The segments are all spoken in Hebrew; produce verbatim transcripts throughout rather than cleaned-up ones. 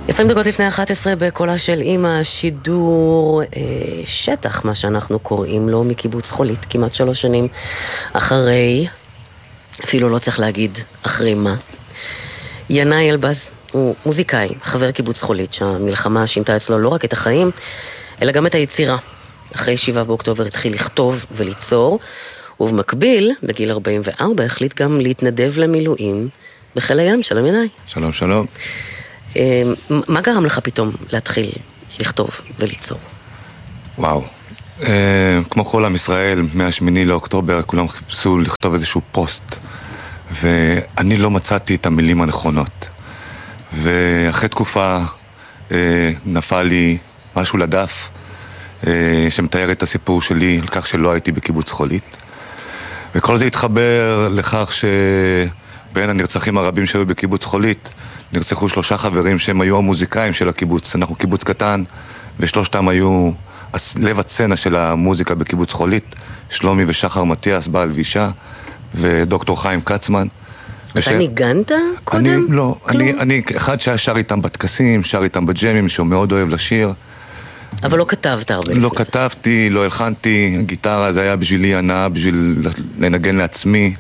עשרים דקות לפני אחת עשרה בקולה של אמא, שידור אה, שטח, מה שאנחנו קוראים לו, מקיבוץ חולית, כמעט שלוש שנים אחרי, אפילו לא צריך להגיד אחרי מה. ינאי אלבז הוא מוזיקאי, חבר קיבוץ חולית, שהמלחמה שינתה אצלו לא רק את החיים, אלא גם את היצירה. אחרי שבעה באוקטובר התחיל לכתוב וליצור, ובמקביל, בגיל ארבעים וארבע, החליט גם להתנדב למילואים בחיל הים. שלום ינאי. שלום, שלום. מה גרם לך פתאום להתחיל לכתוב וליצור? וואו. כמו כל עם ישראל, מהשמיני לאוקטובר, כולם חיפשו לכתוב איזשהו פוסט, ואני לא מצאתי את המילים הנכונות. ואחרי תקופה נפל לי משהו לדף, שמתאר את הסיפור שלי על כך שלא הייתי בקיבוץ חולית. וכל זה התחבר לכך שבין הנרצחים הרבים שהיו בקיבוץ חולית, נרצחו שלושה חברים שהם היו המוזיקאים של הקיבוץ. אנחנו קיבוץ קטן, ושלושתם היו לב הצנע של המוזיקה בקיבוץ חולית. שלומי ושחר מתיאס, בעל ואישה, ודוקטור חיים קצמן. אתה וש... ניגנת קודם? אני, לא, אני, אני אחד ששר איתם בטקסים, שר איתם בג'מים, שהוא מאוד אוהב לשיר. אבל לא כתבת הרבה. לא כתבתי, לא הלחנתי, גיטרה זה היה בשבילי הנאה, בשביל לנגן לעצמי.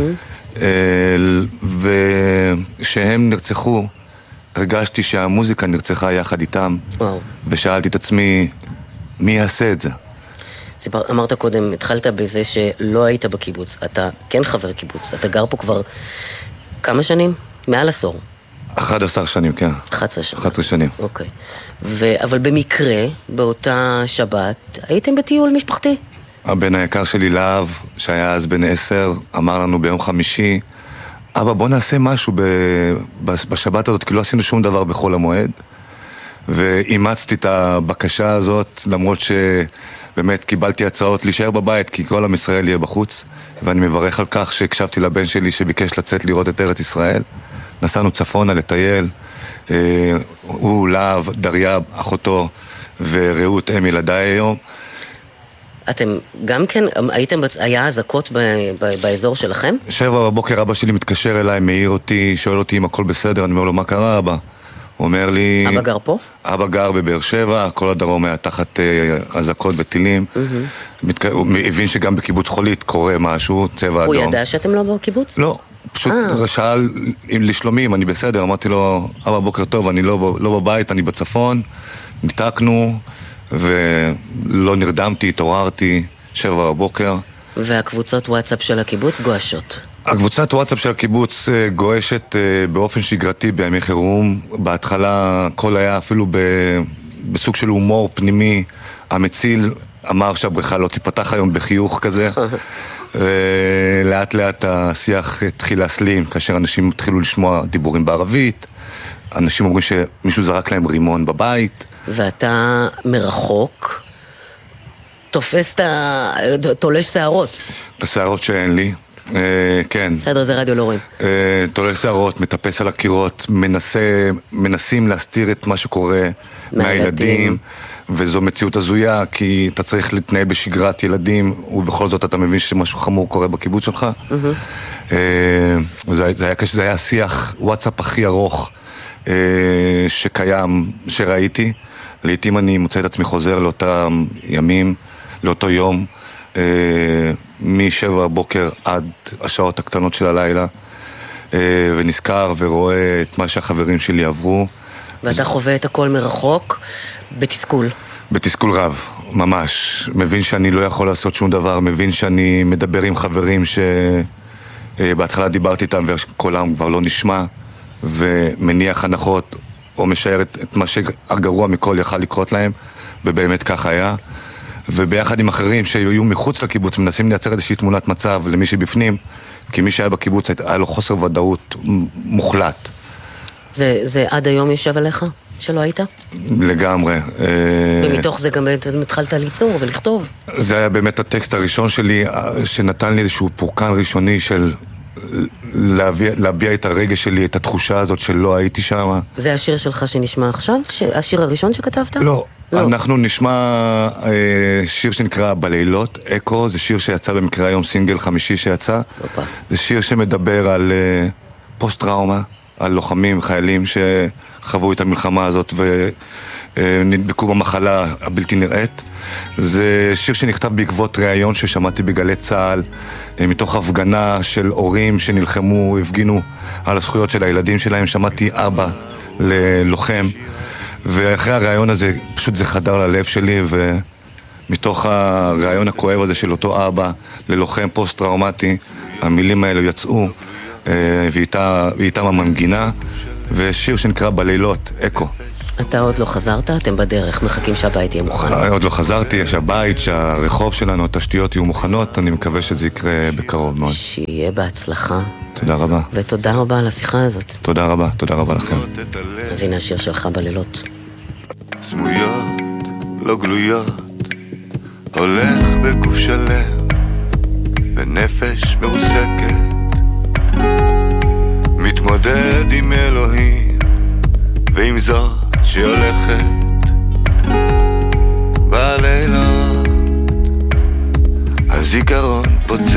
ושהם נרצחו, הרגשתי שהמוזיקה נרצחה יחד איתם. וואו. ושאלתי את עצמי, מי יעשה את זה? סיפר, אמרת קודם, התחלת בזה שלא היית בקיבוץ. אתה כן חבר קיבוץ, אתה גר פה כבר כמה שנים? מעל עשור. אחד עשר שנים, כן. אחת עשרה שנים. אחת עשרה שנים. אוקיי. ו... אבל במקרה, באותה שבת, הייתם בטיול משפחתי? הבן היקר שלי להב, שהיה אז בן עשר, אמר לנו ביום חמישי, אבא בוא נעשה משהו ב... בשבת הזאת, כי לא עשינו שום דבר בחול המועד. ואימצתי את הבקשה הזאת, למרות שבאמת קיבלתי הצעות להישאר בבית, כי כל עם ישראל יהיה בחוץ. ואני מברך על כך שהקשבתי לבן שלי שביקש לצאת לראות את ארץ ישראל. נסענו צפונה לטייל, אה, הוא, להב, דריה, אחותו ורעות אם ילדיי היום. אתם גם כן, הייתם, היה אזעקות ב, ב, באזור שלכם? שבע בבוקר אבא שלי מתקשר אליי, מעיר אותי, שואל אותי אם הכל בסדר, אני אומר לו מה קרה אבא? הוא אומר לי... אבא גר פה? אבא גר בבאר שבע, כל הדרום היה תחת אה, אזעקות וטילים. Mm-hmm. מתק... הוא הבין שגם בקיבוץ חולית קורה משהו, צבע הוא אדום. הוא ידע שאתם לא בקיבוץ? לא. פשוט 아. שאל לשלומי אם אני בסדר, אמרתי לו, אבא בוקר טוב, אני לא, לא בבית, אני בצפון, ניתקנו ולא נרדמתי, התעוררתי, שבע בבוקר. והקבוצות וואטסאפ של הקיבוץ גואשות? הקבוצת וואטסאפ של הקיבוץ גואשת באופן שגרתי בימי חירום. בהתחלה הכל היה אפילו ב, בסוג של הומור פנימי, המציל אמר שהבריכה לא תיפתח היום בחיוך כזה. ולאט לאט השיח התחיל להסלים, כאשר אנשים התחילו לשמוע דיבורים בערבית, אנשים אומרים שמישהו זרק להם רימון בבית. ואתה מרחוק תופס את ה... תולש שערות. את השערות שאין לי, אה, כן. בסדר, זה רדיו לא רואים. אה, תולש שערות, מטפס על הקירות, מנסה, מנסים להסתיר את מה שקורה מהילדים. וזו מציאות הזויה, כי אתה צריך להתנהל בשגרת ילדים, ובכל זאת אתה מבין שמשהו חמור קורה בקיבוץ שלך. Mm-hmm. זה, זה היה קשה, זה היה שיח וואטסאפ הכי ארוך שקיים, שראיתי. לעתים אני מוצא את עצמי חוזר לאותם ימים, לאותו יום, משבע בבוקר עד השעות הקטנות של הלילה, ונזכר ורואה את מה שהחברים שלי עברו. ואתה חווה את הכל מרחוק, בתסכול. בתסכול רב, ממש. מבין שאני לא יכול לעשות שום דבר, מבין שאני מדבר עם חברים שבהתחלה דיברתי איתם וקולם כבר לא נשמע, ומניח הנחות או משער את, את מה שהגרוע מכל יכל לקרות להם, ובאמת כך היה. וביחד עם אחרים שהיו מחוץ לקיבוץ מנסים לייצר איזושהי תמונת מצב למי שבפנים, כי מי שהיה בקיבוץ היה לו חוסר ודאות מוחלט. זה, זה עד היום יושב עליך? שלא היית? לגמרי. ומתוך זה גם התחלת ליצור ולכתוב. זה היה באמת הטקסט הראשון שלי, שנתן לי איזשהו פורקן ראשוני של להביע, להביע את הרגש שלי, את התחושה הזאת שלא הייתי שם. זה השיר שלך שנשמע עכשיו? השיר הראשון שכתבת? לא. לא. אנחנו נשמע שיר שנקרא בלילות, אקו, זה שיר שיצא במקרה היום, סינגל חמישי שיצא. אופה. זה שיר שמדבר על פוסט-טראומה, על לוחמים, חיילים שחוו את המלחמה הזאת ונדבקו במחלה הבלתי נראית. זה שיר שנכתב בעקבות ראיון ששמעתי בגלי צהל, מתוך הפגנה של הורים שנלחמו, הפגינו על הזכויות של הילדים שלהם. שמעתי אבא ללוחם, ואחרי הראיון הזה פשוט זה חדר ללב שלי, ומתוך הראיון הכואב הזה של אותו אבא ללוחם פוסט-טראומטי, המילים האלו יצאו, ואיתה, ואיתם המנגינה, ושיר שנקרא בלילות, אקו. אתה עוד לא חזרת? אתם בדרך, מחכים שהבית יהיה מוכן. עוד לא חזרתי, יש הבית, שהרחוב שלנו, התשתיות יהיו מוכנות, אני מקווה שזה יקרה בקרוב מאוד. שיהיה בהצלחה. תודה רבה. ותודה רבה על השיחה הזאת. תודה רבה, תודה רבה לכם. אז הנה השיר שלך בלילות. סמויות, לא גלויות, הולך בגוף שלם, ונפש מרוסקת, מתמודד עם אלוהים, ועם זאת שהולכת בלילות, הזיכרון פוצע